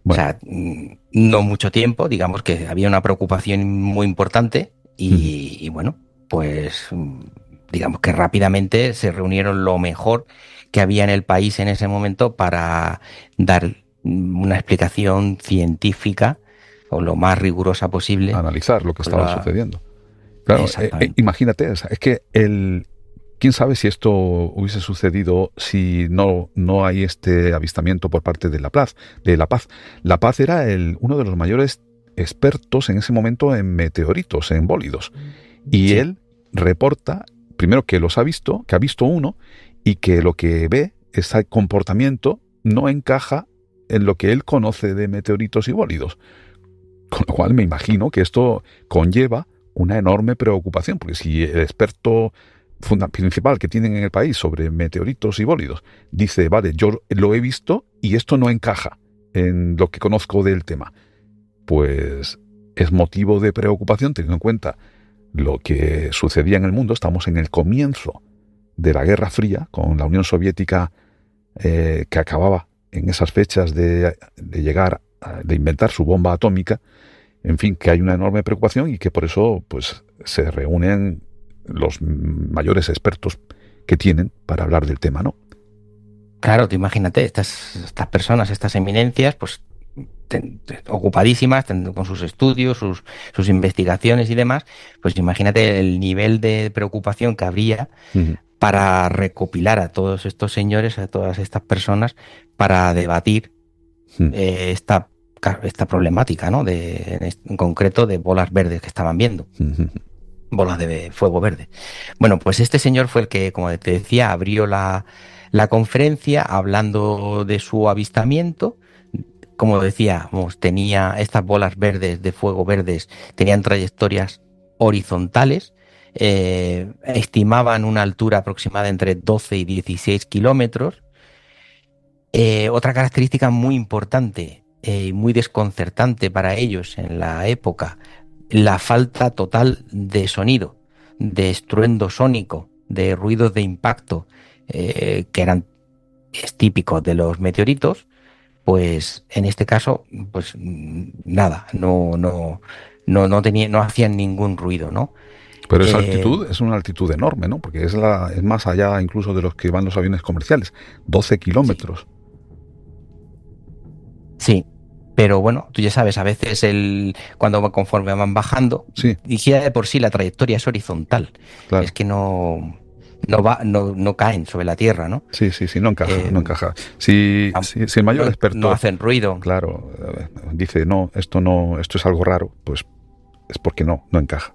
O Bueno, sea, no mucho tiempo, digamos que había una preocupación muy importante y bueno, pues digamos que rápidamente se reunieron lo mejor que había en el país en ese momento para dar una explicación científica o lo más rigurosa posible. analizar lo que Con estaba la... sucediendo. Claro, Exactamente. imagínate, o sea, es que quién sabe si esto hubiese sucedido si no hay este avistamiento por parte de La Paz. La Paz era uno de los mayores expertos en ese momento en meteoritos, en bólidos. Y Sí, él reporta, primero que los ha visto, que ha visto uno, y que lo que ve, ese comportamiento, no encaja en lo que él conoce de meteoritos y bólidos. Con lo cual me imagino que esto conlleva una enorme preocupación, porque si el experto principal que tienen en el país sobre meteoritos y bólidos dice, vale, yo lo he visto y esto no encaja en lo que conozco del tema, pues es motivo de preocupación teniendo en cuenta lo que sucedía en el mundo. Estamos en el comienzo de la Guerra Fría, con la Unión Soviética que acababa en esas fechas de llegar, de inventar su bomba atómica. En fin, que hay una enorme preocupación y que por eso pues se reúnen los mayores expertos que tienen para hablar del tema, ¿no? claro, tú imagínate, estas personas, estas eminencias, pues ocupadísimas con sus estudios, sus investigaciones y demás, pues imagínate el nivel de preocupación que habría Ujú. para recopilar a todos estos señores, a todas estas personas, para debatir Ujú. esta problemática, ¿no? En concreto de bolas verdes que estaban viendo, Ujú. bolas de fuego verde. Bueno, pues este señor fue el que, como te decía, abrió la conferencia hablando de su avistamiento. Como decíamos, tenía estas bolas verdes de fuego verdes, tenían trayectorias horizontales, estimaban una altura aproximada entre 12 y 16 kilómetros. Otra característica muy importante y muy desconcertante para ellos en la época, la falta total de sonido, de estruendo sónico, de ruidos de impacto, que es típico de los meteoritos. Pues en este caso, pues nada, no hacían ningún ruido, ¿no? Pero esa Eh, altitud es una altitud enorme, ¿no? Porque es más allá incluso de los que van los aviones comerciales. 12 sí, kilómetros. sí, pero bueno, tú ya sabes, a veces conforme van bajando, Sí, y ya de por sí la trayectoria es horizontal, es claro. que no caen sobre la tierra, ¿no? Sí, sí, sí, no encaja, Eh, no encaja. Si el mayor no experto, hacen ruido. claro, dice, no, esto es algo raro, pues es porque no encaja.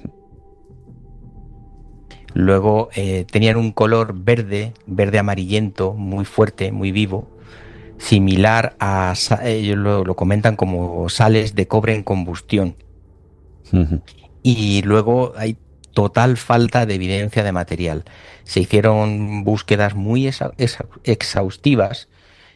Luego tenían un color verde, verde amarillento, muy fuerte, muy vivo, similar ellos lo comentan como sales de cobre en combustión. Ujú. Y luego hay total falta de evidencia de material. Se hicieron búsquedas muy exhaustivas.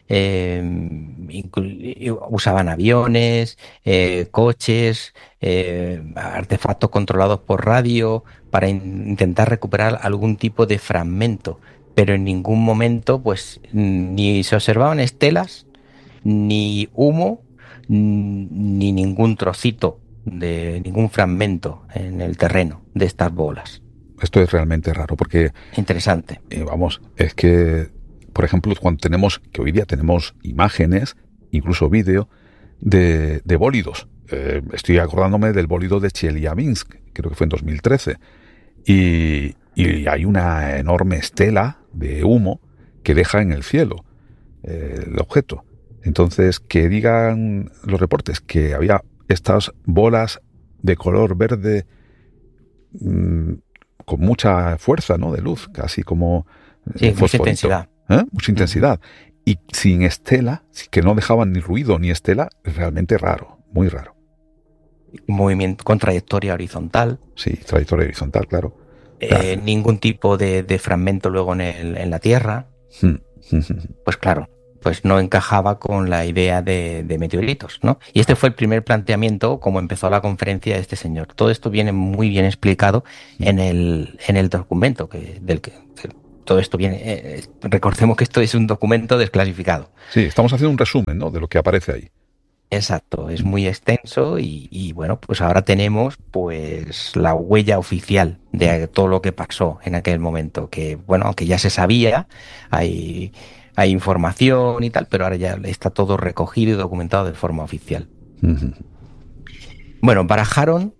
Usaban aviones, coches, artefactos controlados por radio para intentar recuperar algún tipo de fragmento, pero en ningún momento pues ni se observaban estelas, ni humo, ni ningún trocito de ningún fragmento en el terreno de estas bolas. Esto es realmente raro porque, Interesante. vamos, es que, por ejemplo, cuando que hoy día tenemos imágenes, incluso vídeo, de bólidos. Estoy acordándome del bólido de Chelyabinsk, creo que fue en 2013, y hay una enorme estela de humo que deja en el cielo el objeto. Entonces, que digan los reportes que había estas bolas de color verde mm, con mucha fuerza, ¿no? De luz, casi como Sí, mucha fosforito, intensidad. mucha Ujú. intensidad. Y sin estela, que no dejaban ni ruido ni estela, es realmente raro, muy raro. Movimiento con trayectoria horizontal. Sí, trayectoria horizontal, claro. Ah, Ningún tipo de fragmento luego en la Tierra, pues claro, pues no encajaba con la idea de meteoritos, ¿no? Y este fue el primer planteamiento, como empezó la conferencia de este señor. Todo esto viene muy bien explicado en el documento, todo esto viene, recordemos que esto es un documento desclasificado. Sí, estamos haciendo un resumen, ¿no?, de lo que aparece ahí. exacto, es muy extenso y bueno, pues ahora tenemos pues la huella oficial de todo lo que pasó en aquel momento, que bueno, aunque ya se sabía, hay, hay información y tal, pero ahora ya está todo recogido y documentado de forma oficial. Ujú. Bueno, barajaron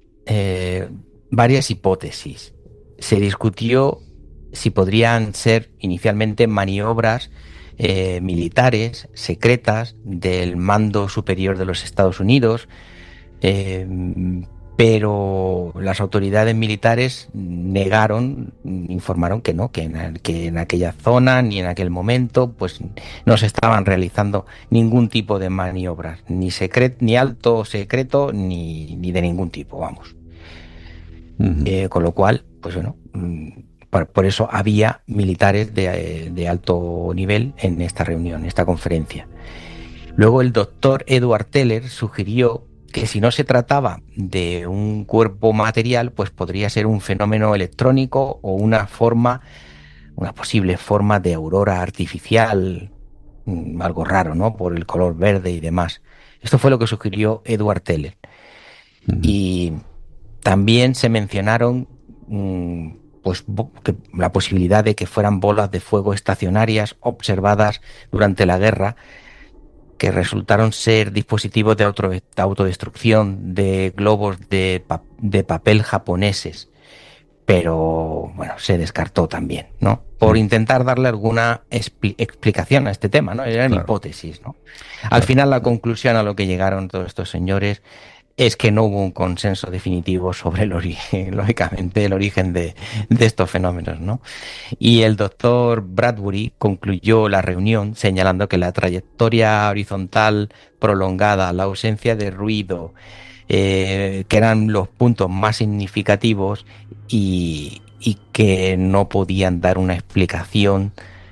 varias hipótesis. Se discutió si podrían ser inicialmente maniobras militares secretas del mando superior de los Estados Unidos, eh, pero las autoridades militares negaron, informaron que no, que en aquella zona ni en aquel momento, pues no se estaban realizando ningún tipo de maniobras, ni alto secreto, ni de ningún tipo, vamos. Ujú. Con lo cual, pues bueno, por eso había militares de alto nivel en esta reunión, en esta conferencia. Luego el doctor Edward Teller sugirió que si no se trataba de un cuerpo material, pues podría ser un fenómeno electrónico o una posible forma de aurora artificial, algo raro, ¿no? Por el color verde y demás. Esto fue lo que sugirió Edward Teller. Ujú. Y también se mencionaron pues, la posibilidad de que fueran bolas de fuego estacionarias observadas durante la guerra, que resultaron ser dispositivos de autodestrucción de globos de papel japoneses, pero bueno, se descartó también, ¿no? Por Mm. intentar darle alguna explicación a este tema, ¿no? Eran Claro, hipótesis, ¿no? Al claro. final la conclusión a lo que llegaron todos estos señores es que no hubo un consenso definitivo sobre el origen, lógicamente, el origen de estos fenómenos, ¿no? Y el doctor Bradbury concluyó la reunión señalando que la trayectoria horizontal prolongada, la ausencia de ruido, que eran los puntos más significativos y que no podían dar una explicación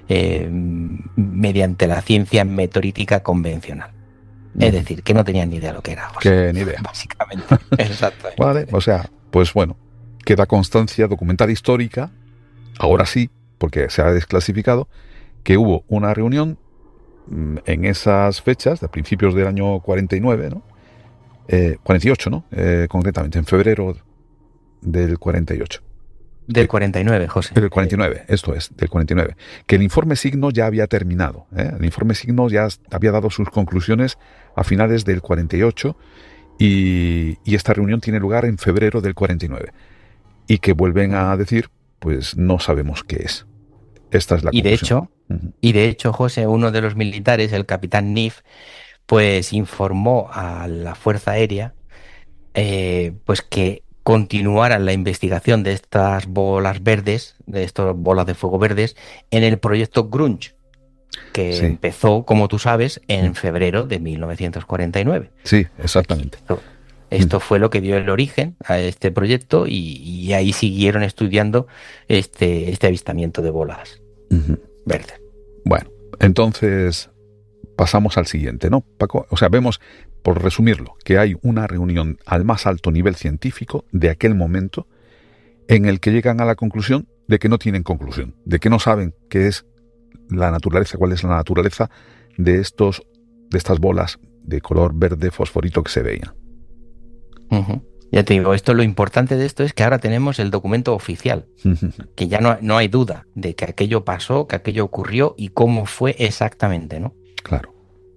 mediante la ciencia meteorítica convencional. Es Ujú. decir, que no tenían ni idea de lo que era, José, Que ni idea. básicamente. Vale, Exactamente. o sea, pues bueno, queda constancia documental histórica, ahora sí, porque se ha desclasificado, que hubo una reunión en esas fechas, de principios del año 49, ¿no? 48, ¿no? Concretamente, en febrero del 48. Del Que, 49, José. del 49, esto es, del 49. Que el informe Signo ya había terminado. El informe Signo ya había dado sus conclusiones a finales del 48 y esta reunión tiene lugar en febrero del 49. Y que vuelven a decir, pues no sabemos qué es. Esta es la Y de conclusión. hecho, Ujú. y de hecho, José, uno de los militares, el capitán Nif, pues informó a la Fuerza Aérea pues que continuaran la investigación de estas bolas verdes, de estas bolas de fuego verdes, en el proyecto Grunge, que Sí, empezó, como tú sabes, mm, en febrero de 1949. sí, exactamente. Esto, Mm, esto fue lo que dio el origen a este proyecto y ahí siguieron estudiando este avistamiento de bolas ujú. verdes. Bueno, entonces pasamos al siguiente, ¿no, Paco? O sea, vemos, por resumirlo, que hay una reunión al más alto nivel científico de aquel momento en el que llegan a la conclusión de que no tienen conclusión, de que no saben qué es la naturaleza, cuál es la naturaleza de estas bolas de color verde fosforito que se veían. Ujú. Ya te digo, lo importante de esto es que ahora tenemos el documento oficial, que ya no hay duda de que aquello pasó, que aquello ocurrió y cómo fue exactamente, ¿no? Claro.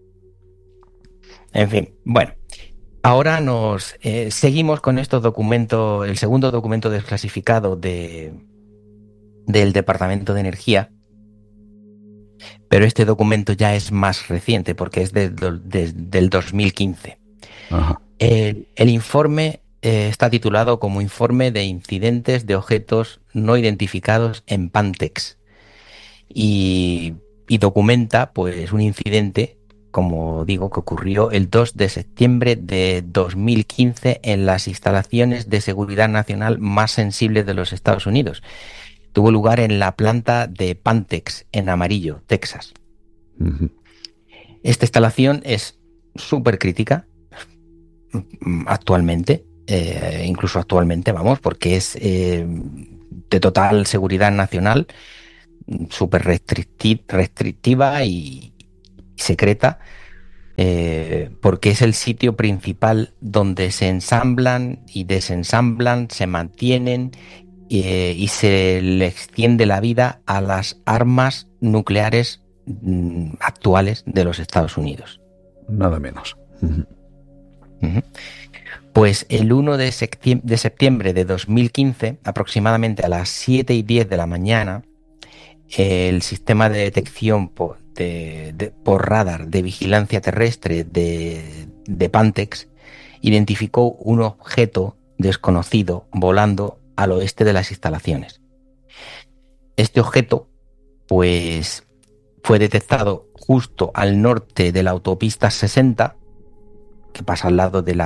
En fin, bueno, ahora nos seguimos con estos documentos, el segundo documento desclasificado del Departamento de Energía, pero este documento ya es más reciente porque es del 2015. Ajá. El informe está titulado como Informe de Incidentes de Objetos No Identificados en Pantex y, y documenta pues un incidente, como digo, que ocurrió el 2 de septiembre de 2015 en las instalaciones de seguridad nacional más sensibles de los Estados Unidos. Tuvo lugar en la planta de Pantex en Amarillo, Texas. Ujú. Esta instalación es súper crítica actualmente, incluso actualmente, vamos, porque es de total seguridad nacional, súper restrictiva y secreta. porque es el sitio principal donde se ensamblan y desensamblan, se mantienen y se le extiende la vida a las armas nucleares actuales de los Estados Unidos. Nada menos. Uh-huh. Pues el 1 de septiembre de 2015, aproximadamente a las 7:10 de la mañana, el sistema de detección por radar de vigilancia terrestre de Pantex identificó un objeto desconocido volando al oeste de las instalaciones. Este objeto, pues, fue detectado justo al norte de la autopista 60, que pasa al lado de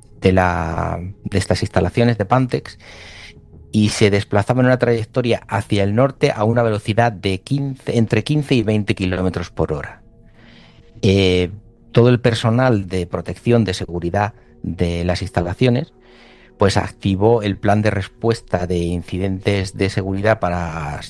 estas instalaciones de Pantex, y se desplazaba en una trayectoria hacia el norte a una velocidad de entre 15 y 20 kilómetros por hora. Todo el personal de protección de seguridad de las instalaciones pues activó el plan de respuesta de incidentes de seguridad para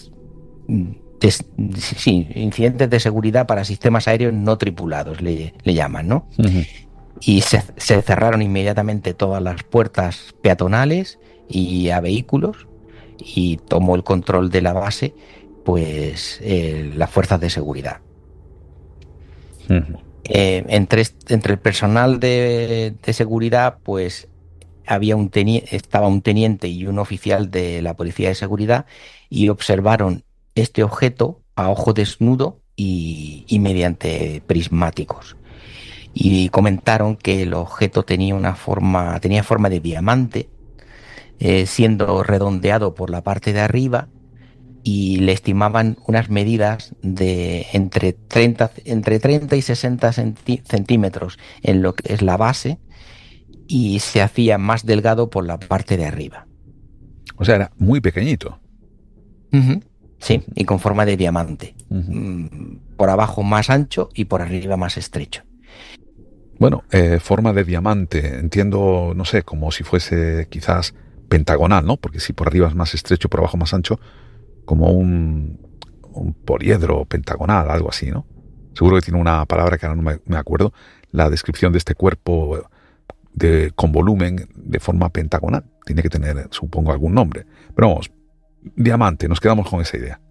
incidentes de seguridad para sistemas aéreos no tripulados, le llaman, ¿no? Uh-huh. Y se cerraron inmediatamente todas las puertas peatonales y a vehículos, y tomó el control de la base pues las fuerzas de seguridad. Uh-huh. Entre el personal de seguridad pues estaba un teniente y un oficial de la policía de seguridad, y observaron este objeto a ojo desnudo y mediante prismáticos. Y comentaron que el objeto tenía forma de diamante, siendo redondeado por la parte de arriba, y le estimaban unas medidas de entre 30 y 60 centímetros en lo que es la base, y se hacía más delgado por la parte de arriba. O sea, era muy pequeñito. Uh-huh. Sí, y con forma de diamante. Uh-huh. Por abajo más ancho y por arriba más estrecho. Bueno, forma de diamante, entiendo, no sé, como si fuese quizás pentagonal, ¿no? Porque si por arriba es más estrecho, por abajo más ancho, como un poliedro pentagonal, algo así, ¿no? Seguro que tiene una palabra que ahora no me acuerdo, la descripción de este cuerpo con volumen de forma pentagonal. Tiene que tener, supongo, algún nombre. Pero vamos, diamante, nos quedamos con esa idea.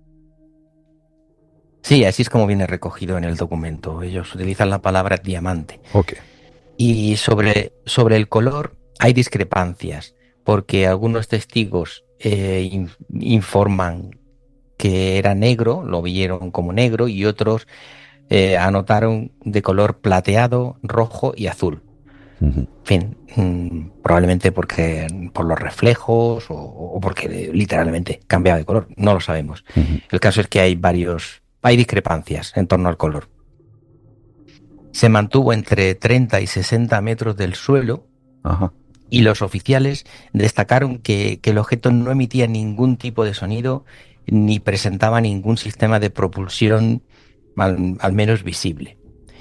Sí, así es como viene recogido en el documento. Ellos utilizan la palabra diamante. Okay. Y sobre el color hay discrepancias, porque algunos testigos informan que era negro, lo vieron como negro, y otros anotaron de color plateado, rojo y azul. Uh-huh. En fin, probablemente por los reflejos o porque literalmente cambiaba de color, no lo sabemos. Uh-huh. El caso es que hay discrepancias en torno al color. Se mantuvo entre 30 y 60 metros del suelo. Uh-huh. Y los oficiales destacaron que el objeto no emitía ningún tipo de sonido ni presentaba ningún sistema de propulsión al menos visible.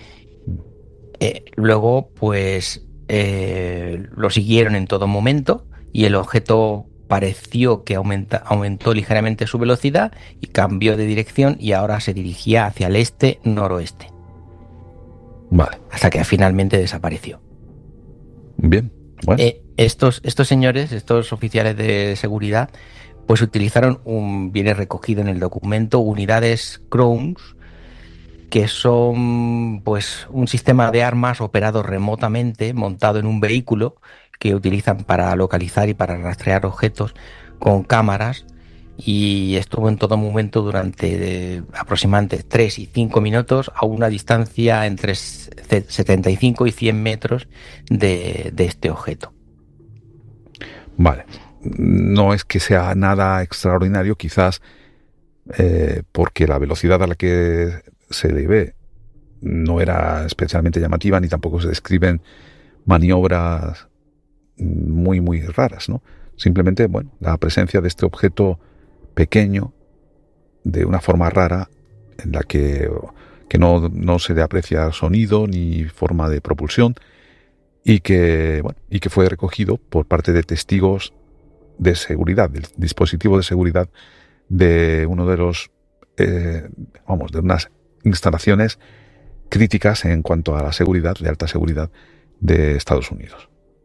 Luego, pues, lo siguieron en todo momento, y el objeto pareció que aumentó ligeramente su velocidad y cambió de dirección, y ahora se dirigía hacia el este-noroeste. Vale. Hasta que finalmente desapareció. Bien. Bueno. Estos señores, estos oficiales de seguridad, pues utilizaron viene recogido en el documento, unidades Crowns, que son pues un sistema de armas operado remotamente, montado en un vehículo, que utilizan para localizar y para rastrear objetos con cámaras, y estuvo en todo momento durante aproximadamente 3 y 5 minutos a una distancia entre 75 y 100 metros de este objeto. Vale. No es que sea nada extraordinario, quizás porque la velocidad a la que se le ve no era especialmente llamativa, ni tampoco se describen maniobras muy, muy raras, ¿no? Simplemente, bueno, la presencia de este objeto pequeño, de una forma rara, en la que no se le aprecia sonido ni forma de propulsión, y que fue recogido por parte de testigos de seguridad, del dispositivo de seguridad de uno de los, de unas instalaciones críticas en cuanto a la seguridad, de alta seguridad de Estados Unidos.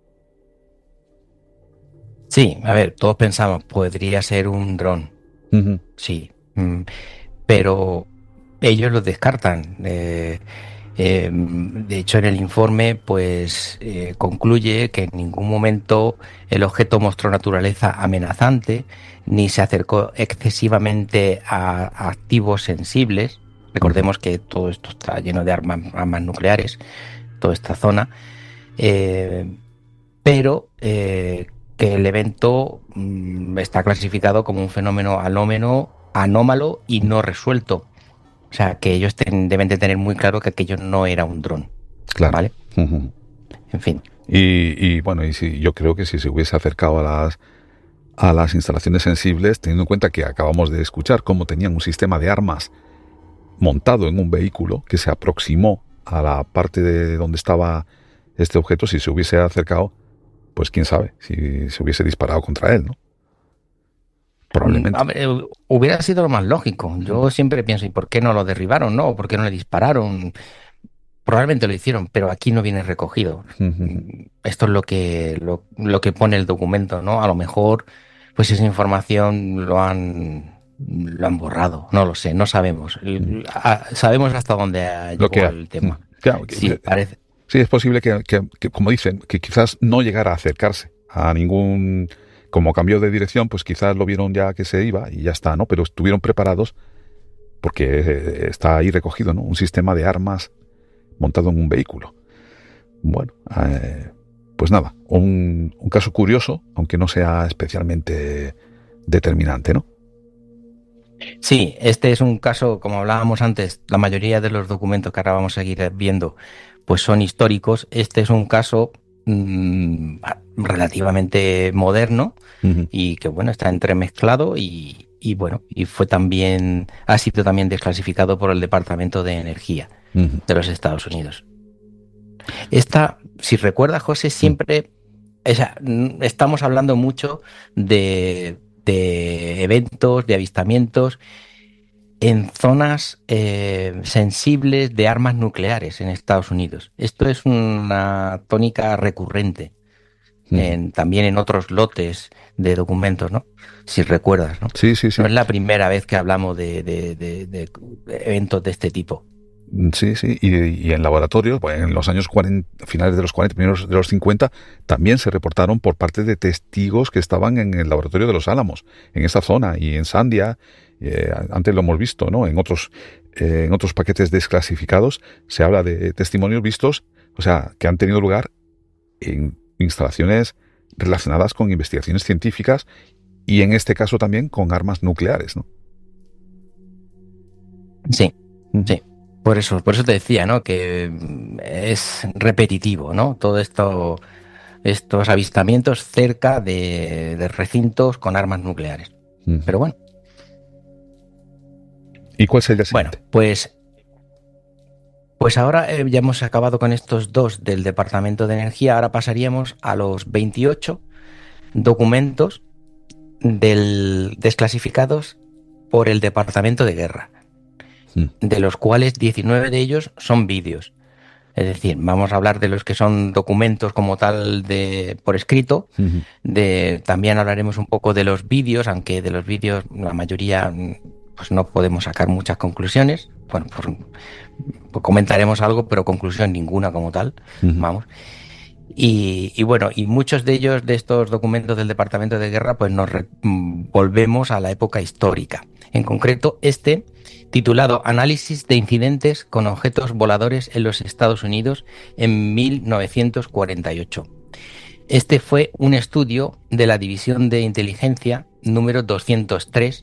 Sí, a ver, todos pensamos, podría ser un dron, Uh-huh. sí, pero ellos lo descartan. De hecho, en el informe, pues concluye que en ningún momento el objeto mostró naturaleza amenazante, ni se acercó excesivamente a activos sensibles. Recordemos que todo esto está lleno de armas nucleares, toda esta zona, pero que el evento está clasificado como un fenómeno anómalo y no resuelto. O sea, que ellos deben de tener muy claro que aquello no era un dron, Claro. ¿vale? Uh-huh. En fin. Y bueno, y si, yo creo que si se hubiese acercado a las instalaciones sensibles, teniendo en cuenta que acabamos de escuchar cómo tenían un sistema de armas montado en un vehículo que se aproximó a la parte de donde estaba este objeto, si se hubiese acercado, pues quién sabe, si se hubiese disparado contra él, ¿no? Probablemente. A ver, hubiera sido lo más lógico. Yo siempre pienso, ¿y por qué no lo derribaron, no? ¿Por qué no le dispararon? Probablemente lo hicieron, pero aquí no viene recogido. Esto es lo que pone el documento, ¿no? A lo mejor, pues esa información lo han borrado. No lo sé, no sabemos. Sabemos hasta dónde Lo que llegó el tema. Claro, Sí, parece. sí, es posible que, como dicen, que quizás no llegara a acercarse a ningún... Como cambió de dirección, pues quizás lo vieron ya que se iba y ya está, ¿no? Pero estuvieron preparados porque está ahí recogido, ¿no? Un sistema de armas montado en un vehículo. Bueno, pues nada, un caso curioso, aunque no sea especialmente determinante, ¿no? Sí, este es un caso, como hablábamos antes, la mayoría de los documentos que ahora vamos a seguir viendo, pues son históricos. Este es un caso relativamente moderno Uh-huh. y que, bueno, está entremezclado y bueno, y ha sido también desclasificado por el Departamento de Energía Uh-huh. de los Estados Unidos. Esta, si recuerdas, José, siempre, o sea, estamos hablando mucho de eventos, de avistamientos en zonas sensibles de armas nucleares en Estados Unidos. Esto es una tónica recurrente también en otros lotes de documentos, ¿no? Si recuerdas, ¿no? Sí, sí, sí. No es la primera vez que hablamos de eventos de este tipo. Sí, sí, y en laboratorios, pues en los años 40, finales de los 40, primeros de los 50, también se reportaron por parte de testigos que estaban en el laboratorio de Los Álamos, en esa zona, y en Sandia, antes lo hemos visto, ¿no? En otros paquetes desclasificados se habla de testimonios vistos, o sea, que han tenido lugar en instalaciones relacionadas con investigaciones científicas y en este caso también con armas nucleares, ¿no? Sí, sí. Por eso te decía, ¿no? Que es repetitivo, ¿no? Todo esto, estos avistamientos cerca de recintos con armas nucleares. Pero bueno. ¿Y cuál sería el siguiente? Bueno, pues ahora ya hemos acabado con estos dos del Departamento de Energía. Ahora pasaríamos a los 28 documentos desclasificados por el Departamento de Guerra, de los cuales 19 de ellos son vídeos. Es decir, vamos a hablar de los que son documentos como tal por escrito. También hablaremos un poco de los vídeos, aunque de los vídeos la mayoría pues no podemos sacar muchas conclusiones. Bueno, pues comentaremos algo, pero conclusión ninguna como tal. Vamos. Y bueno, y muchos de ellos, de estos documentos del Departamento de Guerra, pues nos volvemos a la época histórica. En concreto, titulado Análisis de incidentes con objetos voladores en los Estados Unidos en 1948. Este fue un estudio de la División de Inteligencia número 203,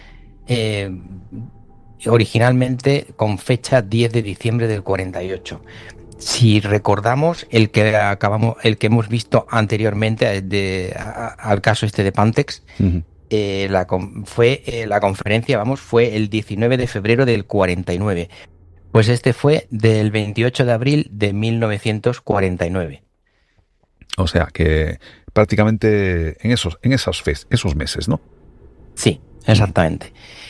originalmente con fecha 10 de diciembre del 48. Si recordamos el que hemos visto anteriormente al caso de Pantex, la conferencia, fue el 19 de febrero del 49. Pues este fue del 28 de abril de 1949. O sea que prácticamente en esos meses, ¿no? Sí, exactamente.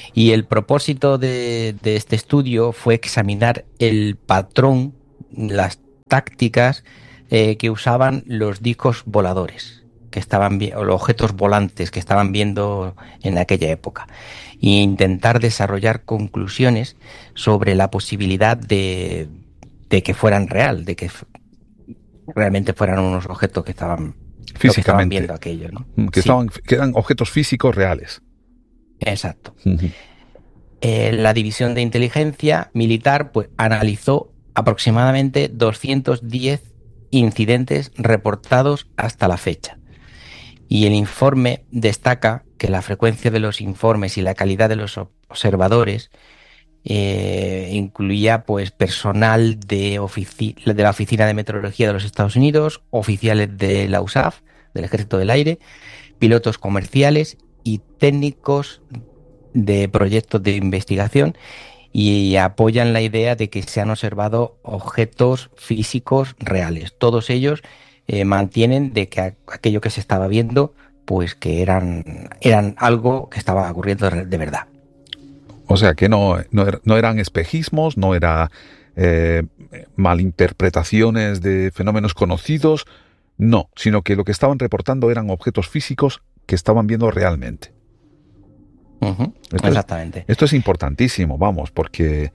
Y el propósito de este estudio fue examinar el patrón, las tácticas que usaban los discos voladores, o los objetos volantes que estaban viendo en aquella época, e intentar desarrollar conclusiones sobre la posibilidad de que fueran real, de que realmente fueran unos objetos que estaban, lo que estaban viendo Físicamente, aquello, ¿no? Sí, que eran objetos físicos reales. exacto. La División de Inteligencia Militar pues, analizó aproximadamente 210 incidentes reportados hasta la fecha. Y el informe destaca que la frecuencia de los informes y la calidad de los observadores incluía pues personal de la Oficina de Meteorología de los Estados Unidos, oficiales de la USAF, del Ejército del Aire, pilotos comerciales y técnicos de proyectos de investigación, y apoyan la idea de que se han observado objetos físicos reales. Todos ellos mantienen de que aquello que se estaba viendo, pues que eran algo que estaba ocurriendo de verdad. O sea, que no eran espejismos, no eran malinterpretaciones de fenómenos conocidos, no, sino que lo que estaban reportando eran objetos físicos que estaban viendo realmente. Exactamente. Esto es importantísimo, vamos, porque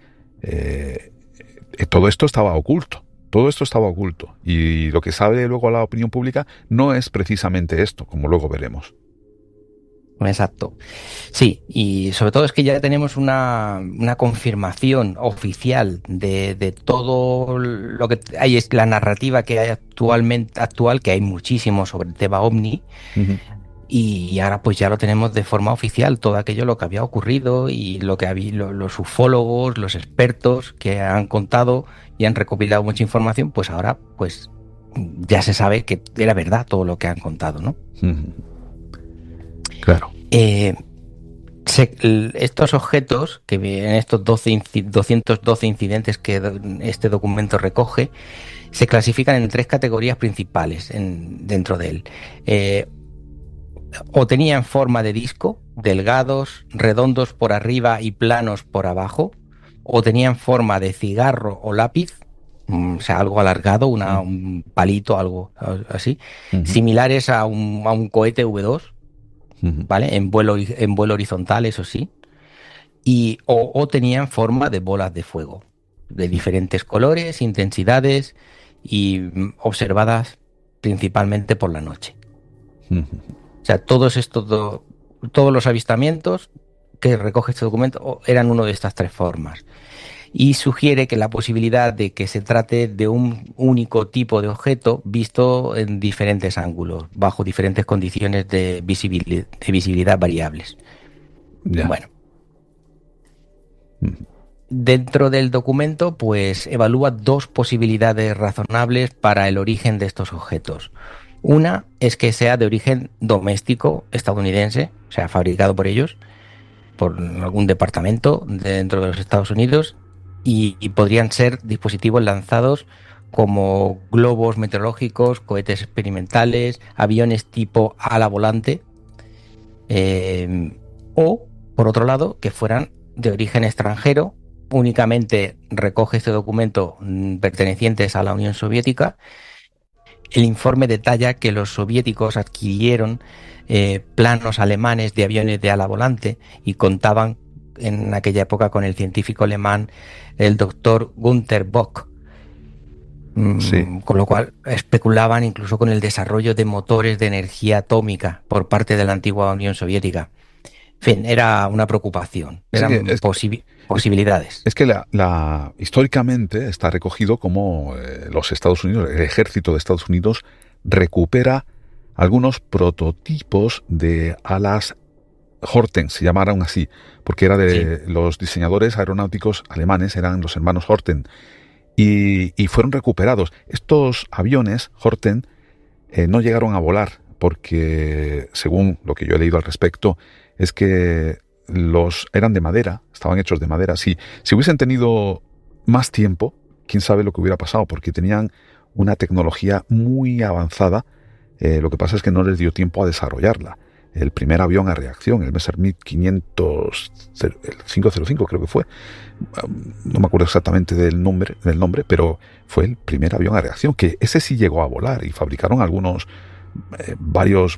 todo esto estaba oculto. Todo esto estaba oculto. Y lo que sabe luego la opinión pública no es precisamente esto, como luego veremos. Exacto. Sí, y sobre todo es que ya tenemos una confirmación oficial de todo lo que hay, es la narrativa que hay actual, que hay muchísimo sobre el tema OVNI. Uh-huh. Y ahora pues ya lo tenemos de forma oficial, todo aquello lo que había ocurrido y lo que los ufólogos, los expertos que han contado y han recopilado mucha información, pues ahora pues ya se sabe que era verdad todo lo que han contado, ¿no? Uh-huh. Claro. Estos objetos, que en estos 212 incidentes que este documento recoge, se clasifican en 3 categorías principales dentro de él. O tenían forma de disco, delgados, redondos por arriba y planos por abajo, o tenían forma de cigarro o lápiz, o sea, algo alargado, un palito, algo así, similares a un cohete V2, ¿vale? En vuelo horizontal, eso sí, o tenían forma de bolas de fuego, de diferentes colores, intensidades y observadas principalmente por la noche. O sea, todos los avistamientos que recoge este documento eran uno de estas 3 formas. Y sugiere que la posibilidad de que se trate de un único tipo de objeto visto en diferentes ángulos, bajo diferentes condiciones de visibilidad variables. Ya. Bueno. Dentro del documento, pues evalúa 2 posibilidades razonables para el origen de estos objetos. Una es que sea de origen doméstico estadounidense, o sea, fabricado por ellos, por algún departamento dentro de los Estados Unidos, y podrían ser dispositivos lanzados como globos meteorológicos, cohetes experimentales, aviones tipo ala volante, o, por otro lado, que fueran de origen extranjero. Únicamente recoge este documento pertenecientes a la Unión Soviética. El informe detalla que los soviéticos adquirieron planos alemanes de aviones de ala volante y contaban en aquella época con el científico alemán, el doctor Günther Bock. Sí. Con lo cual especulaban incluso con el desarrollo de motores de energía atómica por parte de la antigua Unión Soviética. En fin, era una preocupación, eran posibilidades. Es que históricamente está recogido como los Estados Unidos, el ejército de Estados Unidos recupera algunos prototipos de alas Horten, se llamaron así, porque era de los diseñadores aeronáuticos alemanes, eran los hermanos Horten, y fueron recuperados. Estos aviones Horten no llegaron a volar, porque según lo que yo he leído al respecto, es que eran de madera, estaban hechos de madera. Si hubiesen tenido más tiempo, quién sabe lo que hubiera pasado, porque tenían una tecnología muy avanzada. Lo que pasa es que no les dio tiempo a desarrollarla. el primer avión a reacción, el Messerschmitt 500, el 505 creo que fue. No me acuerdo exactamente del nombre, pero fue el primer avión a reacción, que ese sí llegó a volar y fabricaron algunos, varios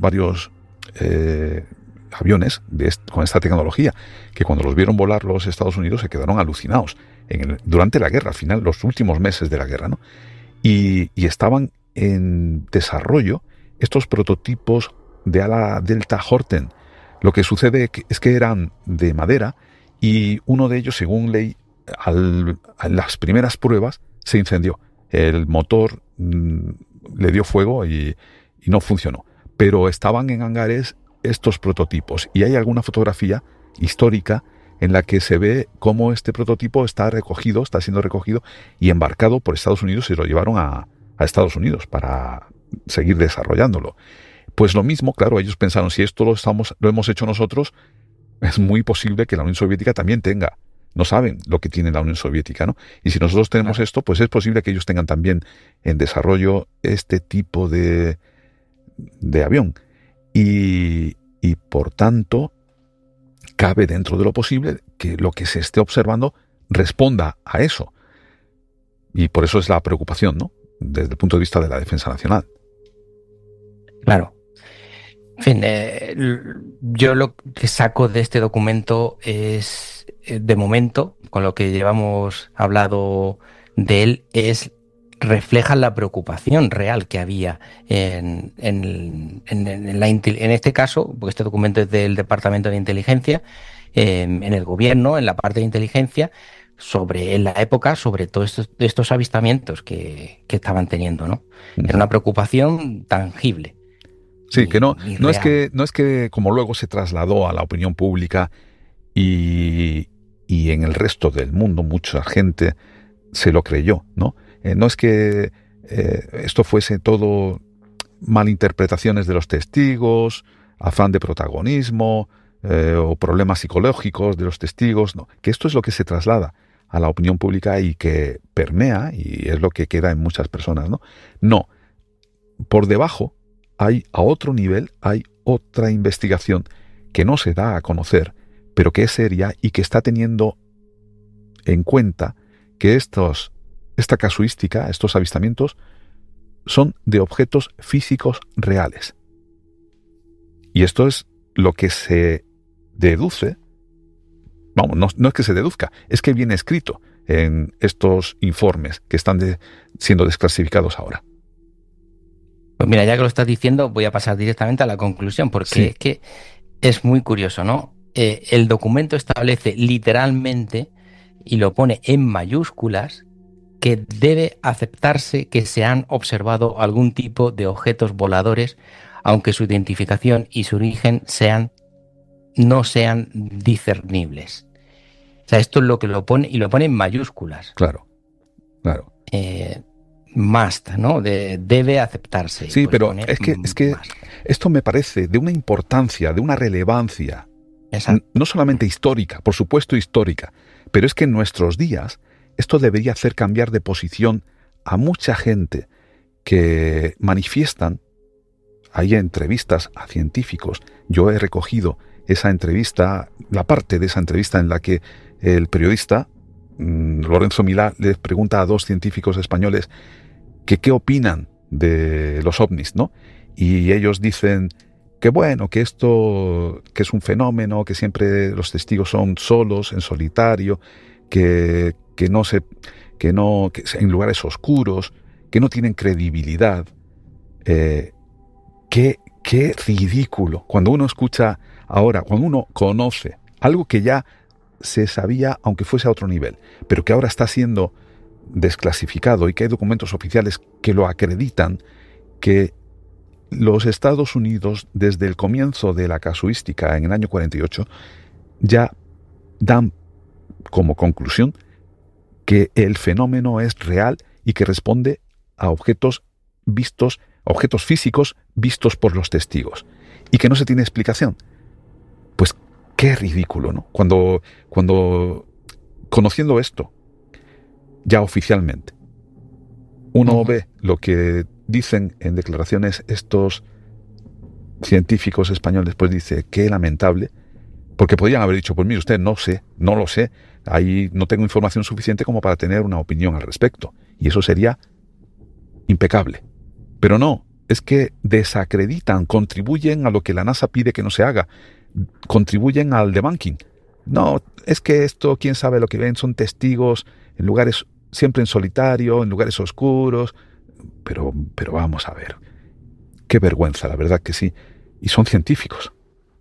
aviones con esta tecnología, que cuando los vieron volar los Estados Unidos se quedaron alucinados durante la guerra, al final, los últimos meses de la guerra, ¿no? Y estaban en desarrollo estos prototipos de ala Delta Horten. Lo que sucede es que eran de madera y uno de ellos, según leí, a las primeras pruebas se incendió. El motor le dio fuego y no funcionó. Pero estaban en hangares estos prototipos y hay alguna fotografía histórica en la que se ve cómo este prototipo está siendo recogido y embarcado por Estados Unidos y lo llevaron a Estados Unidos para seguir desarrollándolo. Pues lo mismo, claro, ellos pensaron, si esto lo hemos hecho nosotros, es muy posible que la Unión Soviética también tenga. No saben lo que tiene la Unión Soviética, ¿no? Y si nosotros tenemos esto, pues es posible que ellos tengan también en desarrollo este tipo de avión. Y por tanto, cabe dentro de lo posible que lo que se esté observando responda a eso. Y por eso es la preocupación, ¿no? Desde el punto de vista de la defensa nacional. Claro. En fin, yo lo que saco de este documento es, de momento, con lo que llevamos hablado de él, refleja la preocupación real que había en este caso, porque este documento es del Departamento de Inteligencia, en el gobierno, en la parte de inteligencia, en la época, sobre todos estos avistamientos que estaban teniendo, ¿no? Era una preocupación tangible. Sí, que no es que como luego se trasladó a la opinión pública y en el resto del mundo mucha gente se lo creyó, ¿no? No es que esto fuese todo malinterpretaciones de los testigos, afán de protagonismo o problemas psicológicos de los testigos, no, que esto es lo que se traslada a la opinión pública y que permea y es lo que queda en muchas personas, ¿no? No, por debajo a otro nivel, hay otra investigación que no se da a conocer, pero que es seria y que está teniendo en cuenta que esta casuística, estos avistamientos, son de objetos físicos reales. Y esto es lo que se deduce, no es que se deduzca, es que viene escrito en estos informes que están siendo desclasificados ahora. Pues mira, ya que lo estás diciendo, voy a pasar directamente a la conclusión, porque sí, es que es muy curioso, ¿no? El documento establece literalmente, y lo pone en mayúsculas, que debe aceptarse que se han observado algún tipo de objetos voladores, aunque su identificación y su origen no sean discernibles. O sea, esto es lo que lo pone, y lo pone en mayúsculas. Claro. Must, ¿no? Debe aceptarse. Sí, pero es que esto me parece de una importancia, de una relevancia, no solamente histórica, por supuesto histórica, pero es que en nuestros días esto debería hacer cambiar de posición a mucha gente que manifiestan. Hay entrevistas a científicos. Yo he recogido esa entrevista, la parte de esa entrevista en la que el periodista Lorenzo Milá les pregunta a dos científicos españoles que qué opinan de los ovnis, ¿no? Y ellos dicen que bueno, que esto que es un fenómeno, que siempre los testigos son solos, en solitario, que en lugares oscuros, que no tienen credibilidad. Qué ridículo. Cuando uno escucha ahora, cuando uno conoce algo que ya se sabía, aunque fuese a otro nivel, pero que ahora está siendo desclasificado y que hay documentos oficiales que lo acreditan, que los Estados Unidos, desde el comienzo de la casuística en el año 48, ya dan como conclusión que el fenómeno es real y que responde a objetos físicos vistos por los testigos y que no se tiene explicación. Pues qué ridículo, ¿no? Cuando conociendo esto ya oficialmente, uno ve lo que dicen en declaraciones estos científicos españoles, pues dice, qué lamentable, porque podrían haber dicho, pues mire usted, no sé, no lo sé, ahí no tengo información suficiente como para tener una opinión al respecto, y eso sería impecable. Pero no, es que desacreditan, contribuyen a lo que la NASA pide que no se haga, contribuyen al debunking. No, es que esto, quién sabe lo que ven, son testigos en lugares siempre en solitario, en lugares oscuros, pero vamos a ver. Qué vergüenza, la verdad que sí. Y son científicos.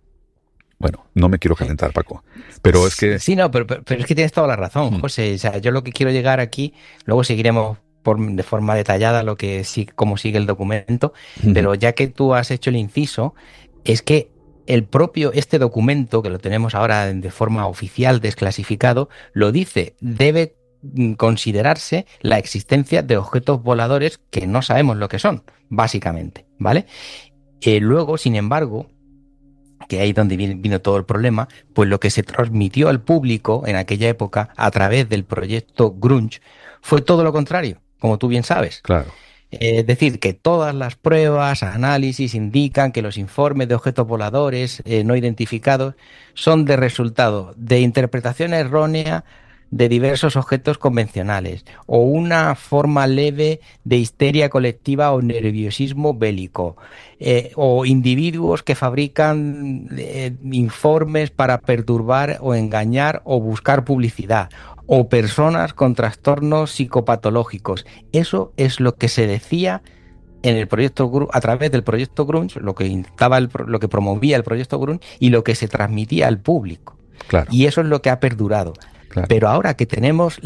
Bueno, no me quiero calentar, Paco, pero es que... Sí, no, pero es que tienes toda la razón, Mm. José. O sea, yo lo que quiero llegar aquí, luego seguiremos de forma detallada cómo sigue el documento, pero ya que tú has hecho el inciso, es que este documento, que lo tenemos ahora de forma oficial desclasificado, lo dice, debe considerarse la existencia de objetos voladores que no sabemos lo que son, básicamente, ¿vale? Luego, sin embargo, que ahí donde vino todo el problema, pues lo que se transmitió al público en aquella época a través del proyecto Grunge fue todo lo contrario, como tú bien sabes. Claro. Es decir, que todas las pruebas, análisis indican que los informes de objetos voladores no identificados son de resultado de interpretación errónea de diversos objetos convencionales o una forma leve de histeria colectiva o nerviosismo bélico o individuos que fabrican informes para perturbar o engañar o buscar publicidad o personas con trastornos psicopatológicos. Eso es lo que se decía en el proyecto a través del proyecto Grunge, lo que lo que promovía el proyecto Grunge y lo que se transmitía al público. Claro. Y eso es lo que ha perdurado. Claro. Pero ahora que tenemos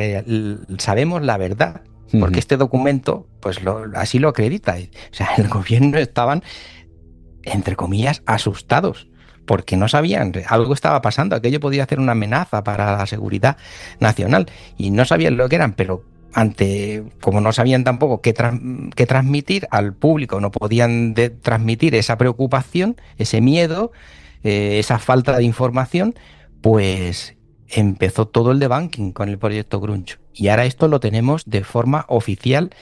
sabemos la verdad, porque este documento pues así lo acredita. O sea, el gobierno estaban, entre comillas, asustados, porque no sabían, algo estaba pasando, aquello podía ser una amenaza para la seguridad nacional y no sabían lo que eran, pero como no sabían tampoco qué transmitir al público, no podían transmitir esa preocupación, ese miedo, esa falta de información, pues empezó todo el debunking con el proyecto Grunge. Y ahora esto lo tenemos de forma oficial,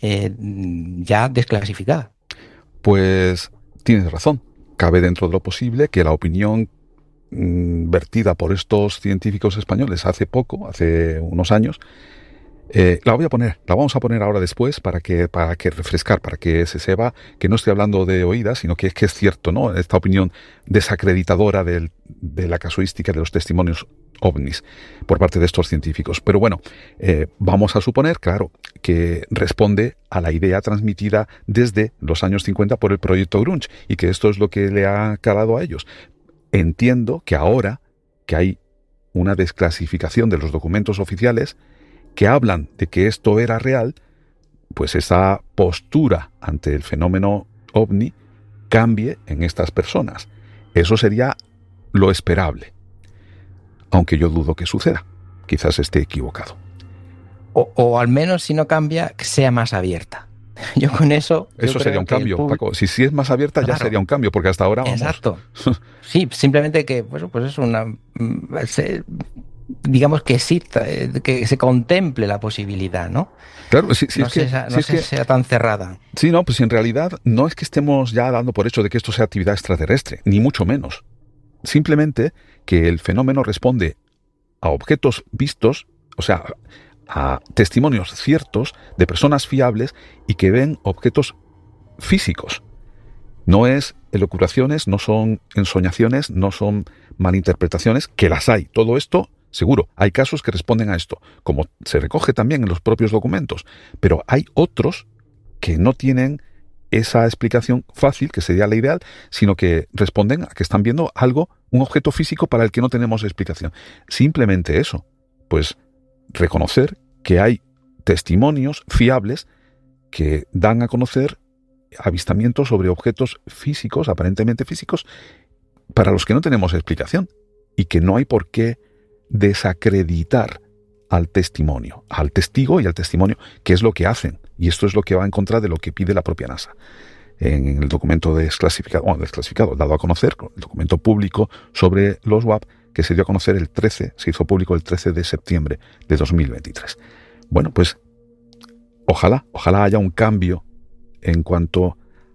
ya desclasificada. Pues tienes razón. Cabe dentro de lo posible que la opinión vertida por estos científicos españoles hace unos años, la vamos a poner ahora después para que refrescar, para que se sepa que no estoy hablando de oídas, sino que es cierto, ¿no? Esta opinión desacreditadora de la casuística de los testimonios ovnis por parte de estos científicos. Pero bueno, vamos a suponer, claro, que responde a la idea transmitida desde los años 50 por el proyecto Grunge y que esto es lo que le ha calado a ellos. Entiendo que ahora que hay una desclasificación de los documentos oficiales que hablan de que esto era real, pues esa postura ante el fenómeno ovni cambie en estas personas. Eso sería lo esperable. Aunque yo dudo que suceda. Quizás esté equivocado. O al menos, si no cambia, que sea más abierta. Yo con eso... Eso sería un cambio, Paco. Si es más abierta, claro, ya sería un cambio, porque hasta ahora... Vamos. Exacto. Sí, simplemente que pues es una... digamos que exista, que se contemple la posibilidad, ¿no? Claro, no sea tan cerrada. Sí, no, pues en realidad no es que estemos ya dando por hecho de que esto sea actividad extraterrestre, ni mucho menos. Simplemente que el fenómeno responde a objetos vistos, o sea, a testimonios ciertos de personas fiables y que ven objetos físicos. No es elucubraciones, no son ensoñaciones, no son malinterpretaciones, que las hay. Todo esto, seguro, hay casos que responden a esto, como se recoge también en los propios documentos, pero hay otros que no tienen esa explicación fácil, que sería la ideal, sino que responden a que están viendo algo, un objeto físico para el que no tenemos explicación. Simplemente eso, pues reconocer que hay testimonios fiables que dan a conocer avistamientos sobre objetos físicos, aparentemente físicos, para los que no tenemos explicación y que no hay por qué desacreditar al testimonio, al testigo y al testimonio, que es lo que hacen. Y esto es lo que va en contra de lo que pide la propia NASA. En el documento desclasificado, dado a conocer, el documento público sobre los UAP, que se dio a conocer se hizo público el 13 de septiembre de 2023. Bueno, pues ojalá haya un cambio en cuanto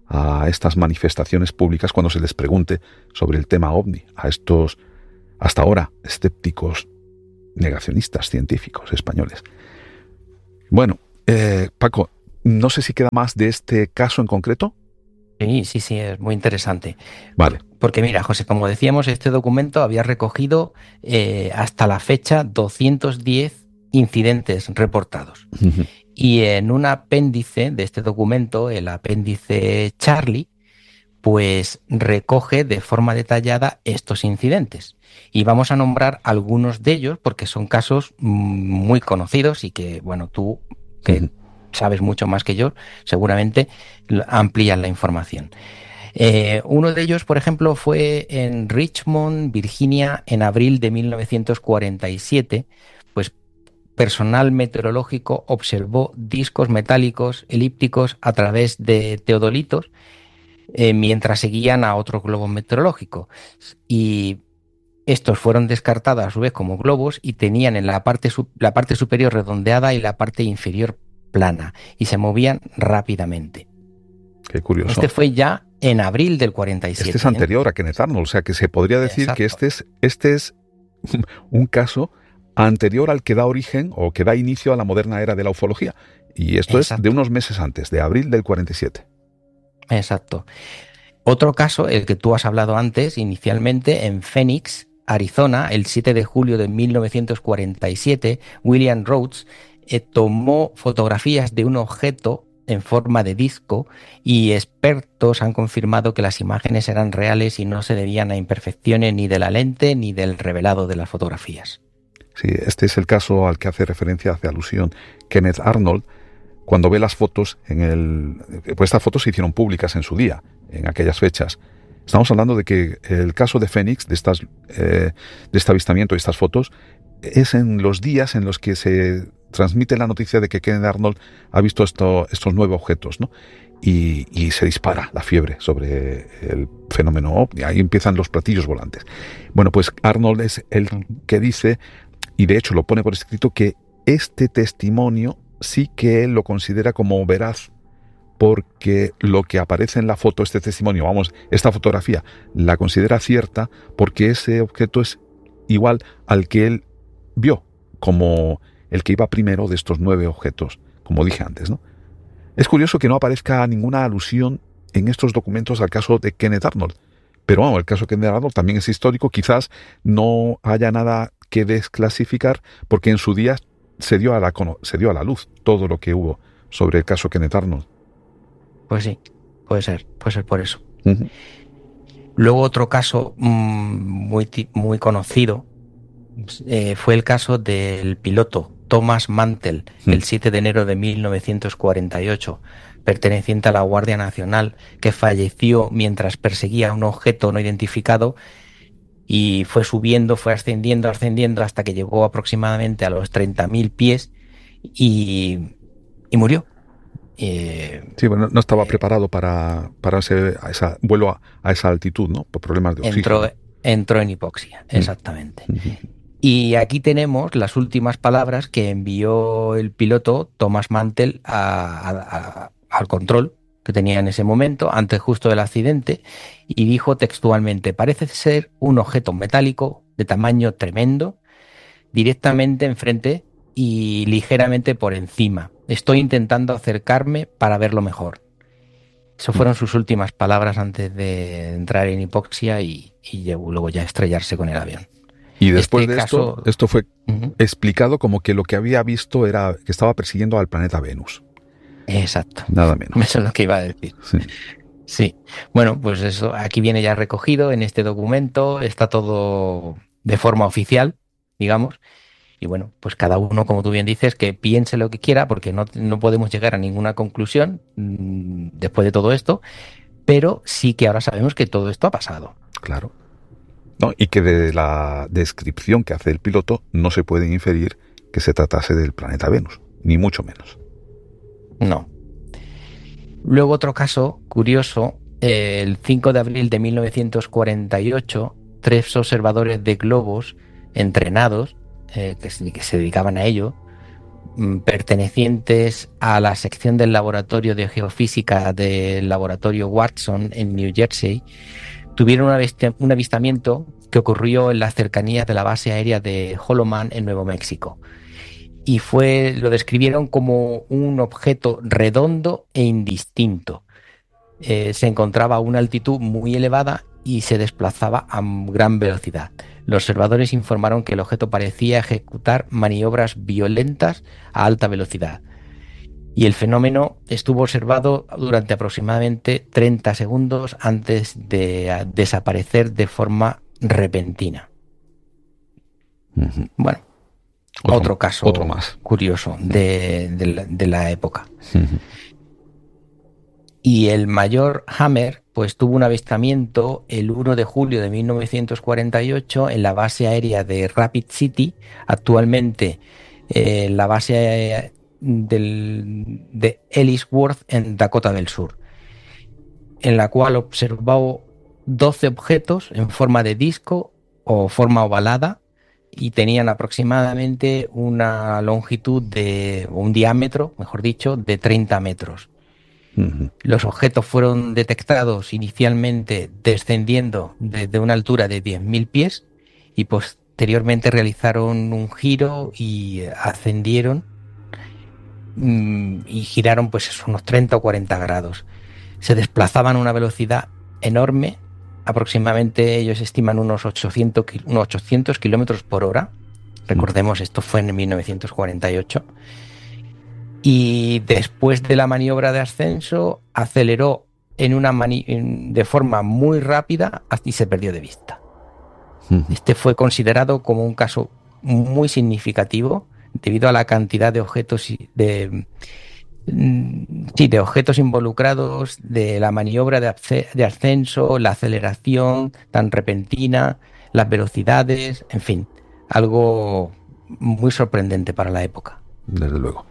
a estas manifestaciones públicas cuando se les pregunte sobre el tema OVNI a estos, hasta ahora, escépticos negacionistas científicos españoles. Bueno, Paco, no sé si queda más de este caso en concreto. Sí, es muy interesante. Vale. Porque mira, José, como decíamos, este documento había recogido hasta la fecha 210 incidentes reportados. Uh-huh. Y en un apéndice de este documento, el apéndice Charlie, pues recoge de forma detallada estos incidentes. Y vamos a nombrar algunos de ellos porque son casos muy conocidos y que, bueno, tú que sabes mucho más que yo, seguramente amplías la información. Uno de ellos, por ejemplo, fue en Richmond, Virginia, en abril de 1947, pues personal meteorológico observó discos metálicos elípticos a través de teodolitos mientras seguían a otro globo meteorológico. Y estos fueron descartados a su vez como globos y tenían en la parte superior redondeada y la parte inferior plana y se movían rápidamente. Qué curioso. Este fue ya en abril del 47. Este es anterior a Kenneth Arnold, o sea que se podría decir que este es un caso anterior al que da origen o que da inicio a la moderna era de la ufología. Y esto es de unos meses antes, de abril del 47. Exacto. Otro caso, el que tú has hablado antes, inicialmente en Phoenix, Arizona, el 7 de julio de 1947, William Rhodes tomó fotografías de un objeto en forma de disco y expertos han confirmado que las imágenes eran reales y no se debían a imperfecciones ni de la lente ni del revelado de las fotografías. Sí, este es el caso al que hace referencia, hace alusión Kenneth Arnold, cuando ve las fotos pues estas fotos se hicieron públicas en su día, en aquellas fechas. Estamos hablando de que el caso de Phoenix, de este avistamiento y estas fotos, es en los días en los que se transmite la noticia de que Kenneth Arnold ha visto estos 9 objetos, ¿no? Y se dispara la fiebre sobre el fenómeno OVNI. Ahí empiezan los platillos volantes. Bueno, pues Arnold es el que dice, y de hecho lo pone por escrito, que este testimonio sí que él lo considera como veraz, porque lo que aparece en la foto, este testimonio, esta fotografía, la considera cierta porque ese objeto es igual al que él vio, como el que iba primero de estos 9 objetos, como dije antes, ¿no? Es curioso que no aparezca ninguna alusión en estos documentos al caso de Kenneth Arnold, pero bueno, el caso de Kenneth Arnold también es histórico, quizás no haya nada que desclasificar porque en su día se dio a la luz todo lo que hubo sobre el caso Kenneth Arnold. Pues sí, puede ser por eso. Uh-huh. Luego otro caso muy conocido fue el caso del piloto Thomas Mantell, el 7 de enero de 1948, perteneciente a la Guardia Nacional, que falleció mientras perseguía un objeto no identificado y fue subiendo, fue ascendiendo hasta que llegó aproximadamente a los 30.000 pies y murió. Sí, bueno, no estaba preparado para ese vuelo a esa altitud, ¿no? Por problemas de oxígeno. Entró en hipoxia, exactamente. Y aquí tenemos las últimas palabras que envió el piloto Thomas Mantell al control que tenía en ese momento, antes justo del accidente, y dijo textualmente: parece ser un objeto metálico de tamaño tremendo, directamente enfrente y ligeramente por encima. Estoy intentando acercarme para verlo mejor. Esas fueron sus últimas palabras antes de entrar en hipoxia y luego ya estrellarse con el avión. Y después de esto fue explicado como que lo que había visto era que estaba persiguiendo al planeta Venus. Exacto. Nada menos. Eso es lo que iba a decir. Sí. Bueno, pues eso aquí viene ya recogido en este documento, está todo de forma oficial, digamos. Y bueno, pues cada uno, como tú bien dices, que piense lo que quiera, porque no podemos llegar a ninguna conclusión después de todo esto, pero sí que ahora sabemos que todo esto ha pasado. Claro. No, y que de la descripción que hace el piloto no se puede inferir que se tratase del planeta Venus, ni mucho menos. No. Luego otro caso curioso, el 5 de abril de 1948, 3 observadores de globos entrenados, que se dedicaban a ello, pertenecientes a la sección del laboratorio de geofísica del laboratorio Watson en New Jersey, tuvieron un avistamiento que ocurrió en las cercanías de la base aérea de Holloman en Nuevo México. Y lo describieron como un objeto redondo e indistinto. Se encontraba a una altitud muy elevada y se desplazaba a gran velocidad. Los observadores informaron que el objeto parecía ejecutar maniobras violentas a alta velocidad. Y el fenómeno estuvo observado durante aproximadamente 30 segundos antes de desaparecer de forma repentina. Bueno, otro caso otro más curioso de la época. Y el mayor Hammer pues tuvo un avistamiento el 1 de julio de 1948 en la base aérea de Rapid City, actualmente la base de Ellsworth en Dakota del Sur, en la cual observó 12 objetos en forma de disco o forma ovalada y tenían aproximadamente una longitud un diámetro, mejor dicho, de 30 metros. Los objetos fueron detectados inicialmente descendiendo desde una altura de 10.000 pies y posteriormente realizaron un giro y ascendieron y giraron pues unos 30 o 40 grados. Se desplazaban a una velocidad enorme, aproximadamente ellos estiman unos 800 kilómetros por hora. Recordemos, esto fue en 1948. Y después de la maniobra de ascenso aceleró de forma muy rápida y se perdió de vista. Este fue considerado como un caso muy significativo debido a la cantidad de objetos de objetos involucrados, de la maniobra de ascenso, la aceleración tan repentina, las velocidades, en fin, algo muy sorprendente para la época. Desde luego.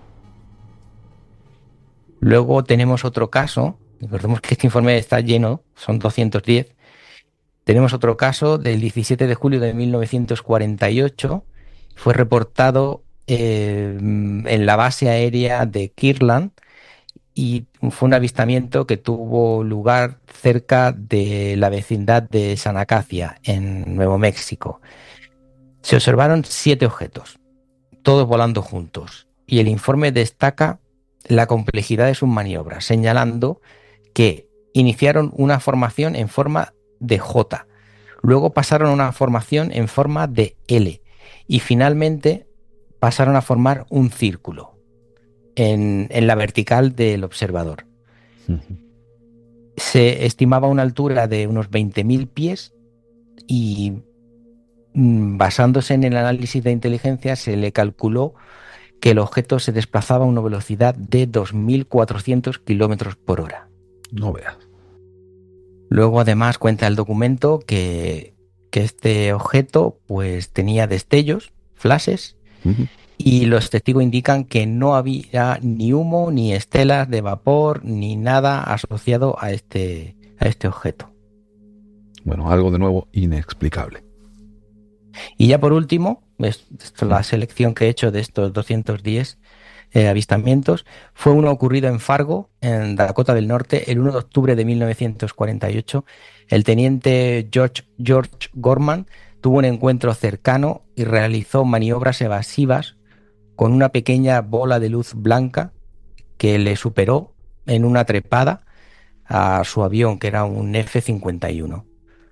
Luego tenemos otro caso, recordemos que este informe está lleno, son 210. Tenemos otro caso del 17 de julio de 1948, fue reportado en la base aérea de Kirtland y fue un avistamiento que tuvo lugar cerca de la vecindad de San Acacia, en Nuevo México. Se observaron 7 objetos, todos volando juntos, y el informe destaca la complejidad de sus maniobras, señalando que iniciaron una formación en forma de J, luego pasaron a una formación en forma de L y finalmente pasaron a formar un círculo en la vertical del observador. Se estimaba una altura de unos 20.000 pies y basándose en el análisis de inteligencia se le calculó que el objeto se desplazaba a una velocidad de 2.400 kilómetros por hora. No veas. Luego, además, cuenta el documento que este objeto pues tenía destellos, flashes, y los testigos indican que no había ni humo, ni estelas de vapor, ni nada asociado a este objeto. Bueno, algo de nuevo inexplicable. Y ya por último, la selección que he hecho de estos 210 avistamientos, fue uno ocurrido en Fargo, en Dakota del Norte, el 1 de octubre de 1948. El teniente George Gorman tuvo un encuentro cercano y realizó maniobras evasivas con una pequeña bola de luz blanca que le superó en una trepada a su avión, que era un F-51.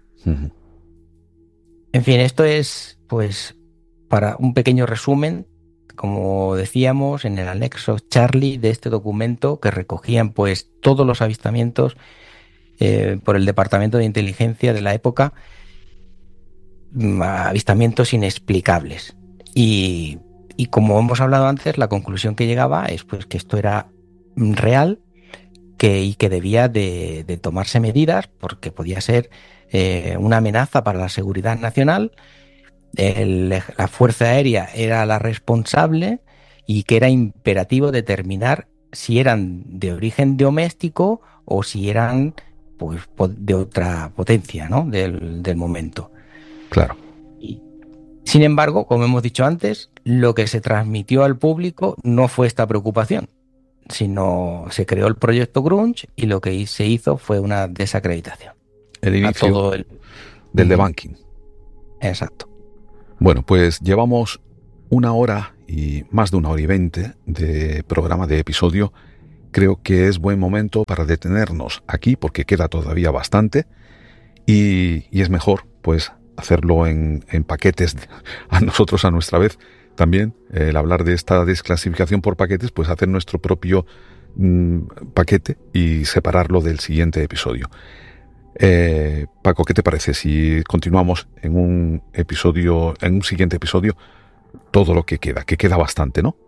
En fin, esto es, pues, para un pequeño resumen, como decíamos, en el anexo Charlie de este documento, que recogían pues todos los avistamientos por el Departamento de Inteligencia de la época, avistamientos inexplicables. Y como hemos hablado antes, la conclusión que llegaba es pues que esto era real y que debía de tomarse medidas porque podía ser una amenaza para la seguridad nacional. La Fuerza Aérea era la responsable y que era imperativo determinar si eran de origen doméstico o si eran pues de otra potencia, ¿no? del momento. Claro. Sin embargo, como hemos dicho antes, lo que se transmitió al público no fue esta preocupación, sino se creó el proyecto Grunge y lo que se hizo fue una desacreditación. El inicio a todo el... del debunking. Exacto. Bueno, pues llevamos 1 hora y más de 1 hora y 20 de programa, de episodio. Creo que es buen momento para detenernos aquí porque queda todavía bastante y es mejor pues hacerlo en paquetes a nosotros a nuestra vez. También el hablar de esta desclasificación por paquetes, pues hacer nuestro propio paquete y separarlo del siguiente episodio. Paco, ¿qué te parece si continuamos en un siguiente episodio, todo lo que queda bastante, ¿no?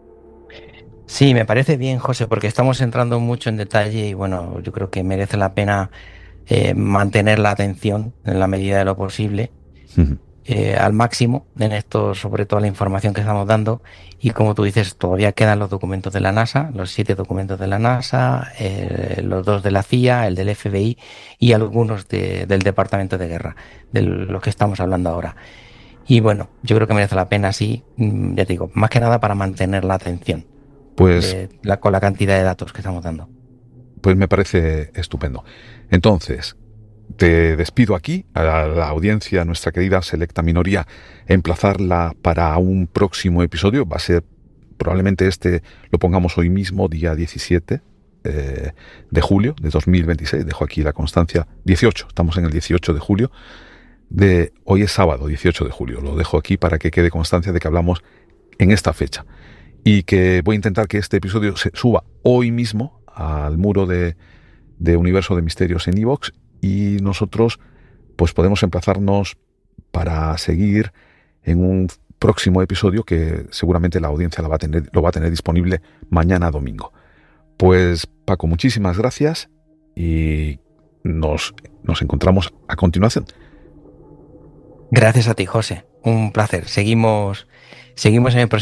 Sí, me parece bien, José, porque estamos entrando mucho en detalle y bueno, yo creo que merece la pena mantener la atención en la medida de lo posible. Al máximo en esto, sobre todo la información que estamos dando, y como tú dices, todavía quedan los documentos de la NASA, los 7 documentos de la NASA, los 2 de la CIA, el del FBI y algunos del Departamento de Guerra, de los que estamos hablando ahora. Y bueno, yo creo que merece la pena, sí, ya te digo, más que nada para mantener la atención pues, con la cantidad de datos que estamos dando. Pues me parece estupendo. Entonces, te despido aquí, a la audiencia, a nuestra querida selecta minoría, emplazarla para un próximo episodio. Va a ser, probablemente lo pongamos hoy mismo, día 17 de julio de 2026. Dejo aquí la constancia, 18, estamos en el 18 de julio. Hoy es sábado, 18 de julio. Lo dejo aquí para que quede constancia de que hablamos en esta fecha. Y que voy a intentar que este episodio se suba hoy mismo al muro de Universo de Misterios en iVoox. Y nosotros pues podemos emplazarnos para seguir en un próximo episodio que seguramente la audiencia lo va a tener disponible mañana domingo. Pues Paco, muchísimas gracias y nos encontramos a continuación. Gracias a ti, José. Un placer. Seguimos en el próximo